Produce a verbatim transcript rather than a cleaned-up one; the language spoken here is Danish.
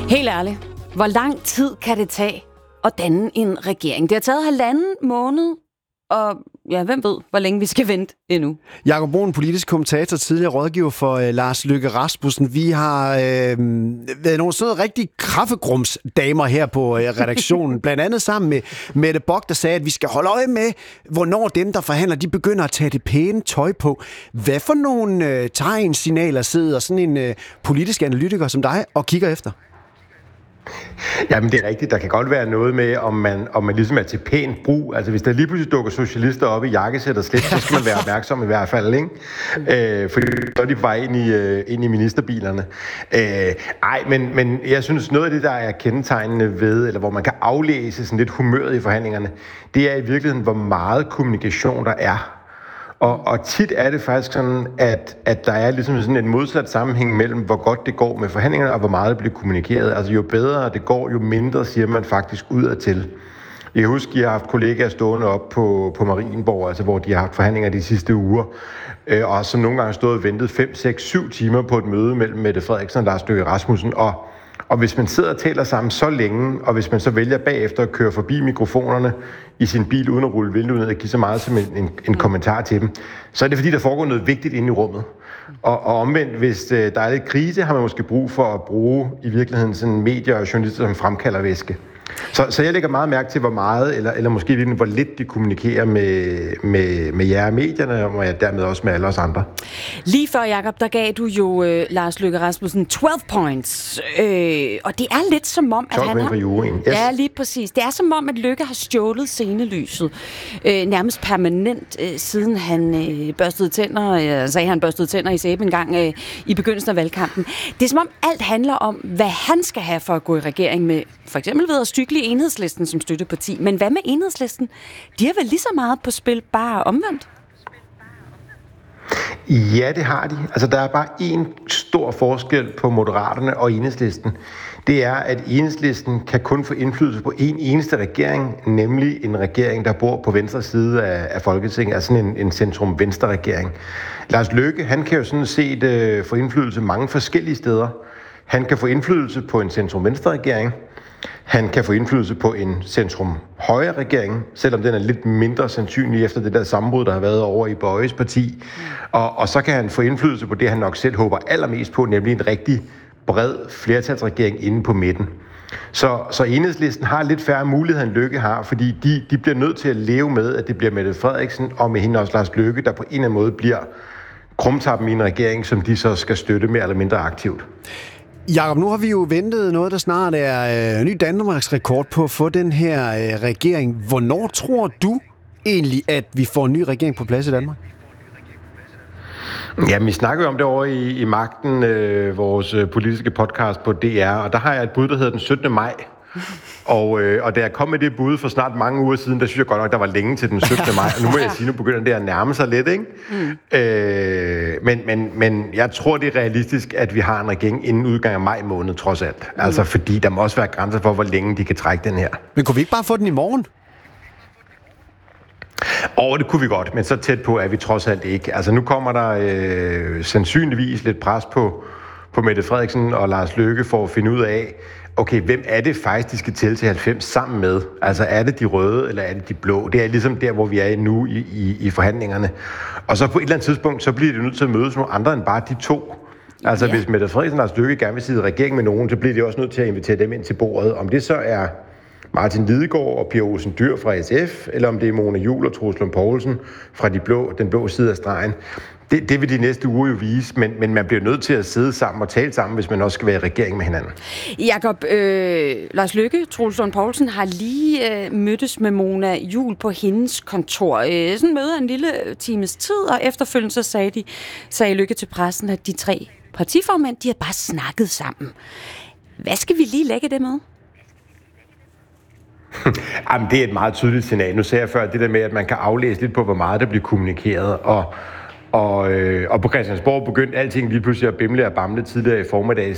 Helt ærligt, hvor lang tid kan det tage at danne en regering? Det har taget halvanden måned, og ja, hvem ved, hvor længe vi skal vente endnu. Jakob Bruun, politisk kommentator, tidligere rådgiver for øh, Lars Løkke Rasmussen. Vi har øh, været nogle sådan rigtig kaffegrumsdamer her på øh, redaktionen, blandt andet sammen med Mette Bock, der sagde, at vi skal holde øje med, hvornår dem, der forhandler, de begynder at tage det pæne tøj på. Hvad for nogle øh, tegn-signaler sidder sådan en øh, politisk analytiker som dig og kigger efter? Jamen det er rigtigt. Der kan godt være noget med, om man, om man ligesom er til pænt brug. Altså hvis der lige pludselig dukker socialister op i jakkesæt og slet, så skal man være opmærksom i hvert fald, ikke? Øh, fordi så er de på vej ind i, øh, ind i ministerbilerne. Øh, ej, men, men jeg synes noget af det, der er kendetegnende ved, eller hvor man kan aflæse sådan lidt humøret i forhandlingerne, det er i virkeligheden, hvor meget kommunikation der er. Og, og tit er det faktisk sådan, at, at der er ligesom sådan en modsat sammenhæng mellem, hvor godt det går med forhandlingerne, og hvor meget det bliver kommunikeret. Altså jo bedre det går, jo mindre siger man faktisk udadtil. Jeg husker, at jeg har haft kollegaer stående op på, på Marienborg, altså hvor de har haft forhandlinger de sidste uger, øh, og som nogle gange stået og ventet fem, seks, syv timer på et møde mellem Mette Frederiksen og Lars Løkke Rasmussen. Og, og hvis man sidder og taler sammen så længe, og hvis man så vælger bagefter at køre forbi mikrofonerne i sin bil uden at rulle vinduet ned og give så meget som en, en, en kommentar til dem, så er det fordi, der foregår noget vigtigt inde i rummet. Og, og omvendt, hvis øh, der er lidt krise, har man måske brug for at bruge i virkeligheden sådan medier og journalister, som fremkalder væske. Så, så jeg lægger meget mærke til, hvor meget, eller, eller måske virkelig, hvor lidt de kommunikerer med, med, med jer medierne, og jeg dermed også med alle os andre. Lige før, Jakob, der gav du jo øh, Lars Løkke Rasmussen tolv points, øh, og det er lidt som om, at han har... Yes. Ja, lige præcis. Det er som om, at Løkke har stjålet scenelyset, øh, nærmest permanent, øh, siden han øh, børstede tænder, øh, sagde han børstede tænder i sæbe en gang øh, i begyndelsen af valgkampen. Det er som om, alt handler om, hvad han skal have for at gå i regering med, for eksempel ved at stykle Enhedslisten som støtteparti. Men hvad med Enhedslisten? De har vel lige så meget på spil, bare omvendt? Ja, det har de. Altså, der er bare én stor forskel på Moderaterne og Enhedslisten. Det er, at Enhedslisten kan kun få indflydelse på en eneste regering, nemlig en regering, der bor på venstre side af, af Folketinget, altså en, en centrum-venstre-regering. Lars Løkke, han kan jo sådan set øh, få indflydelse mange forskellige steder. Han kan få indflydelse på en centrum-venstre-regering. Han kan få indflydelse på en centrum-højre-regering, selvom den er lidt mindre sandsynlig efter det der sammenbrud, der har været over i Bøjes parti. Og, og så kan han få indflydelse på det, han nok selv håber allermest på, nemlig en rigtig bred flertalsregering inde på midten. Så, så Enhedslisten har lidt færre muligheder, end Løkke har, fordi de, de bliver nødt til at leve med, at det bliver Mette Frederiksen og med hende også Lars Løkke, der på en eller anden måde bliver krumtappen i en regering, som de så skal støtte mere eller mindre aktivt. Jakob, nu har vi jo ventet noget, der snart er øh, ny Danmarks rekord på at få den her øh, regering. Hvornår tror du egentlig, at vi får en ny regering på plads i Danmark? Ja, vi snakker jo om det over i, i Magten, øh, vores politiske podcast på D R, og der har jeg et bud, der hedder den syttende maj. Og, øh, og da jeg kom med det bud for snart mange uger siden, der synes jeg godt nok, der var længe til den syttende maj. Og nu må jeg sige, nu begynder det at nærme sig lidt, ikke? Mm. Øh, men, men, men jeg tror, det er realistisk, at vi har en regering inden udgang af maj måned, trods alt. Mm. Altså, fordi der må også være grænser for, hvor længe de kan trække den her. Men kunne vi ikke bare få den i morgen? Og det kunne vi godt, men så tæt på er vi trods alt ikke. Altså, nu kommer der øh, sandsynligvis lidt pres på, på Mette Frederiksen og Lars Løkke for at finde ud af, okay, hvem er det faktisk, de skal tælle til halvfems sammen med? Altså, er det de røde, eller er det de blå? Det er ligesom der, hvor vi er nu i, i, i forhandlingerne. Og så på et eller andet tidspunkt, så bliver det nødt til at mødes nogle andre end bare de to. Altså, ja. Hvis Mette Frederiksen og Lars Løkke gerne vil sidde i regering med nogen, så bliver det også nødt til at invitere dem ind til bordet. Om det så er Martin Lidegaard og Pia Olsen Dyhr fra S F, eller om det er Mona Juul og Troels Lund Poulsen fra de blå, den blå side af stregen. Det, det vil de næste uger jo vise, men, men man bliver nødt til at sidde sammen og tale sammen, hvis man også skal være i regering med hinanden. Jakob, øh, Lars Løkke, Troels Lund Poulsen har lige øh, mødtes med Mona Juul på hendes kontor. Øh, sådan møder en lille times tid, og efterfølgende så sagde, de, sagde Løkke til pressen, at de tre partiformænd, de har bare snakket sammen. Hvad skal vi lige lægge det med? Jamen, det er et meget tydeligt signal. Nu sagde jeg før det der med, at man kan aflæse lidt på, hvor meget der bliver kommunikeret, og Og, øh, og på Christiansborg begyndte alting lige pludselig at bimle og bamle tidligere i formiddag.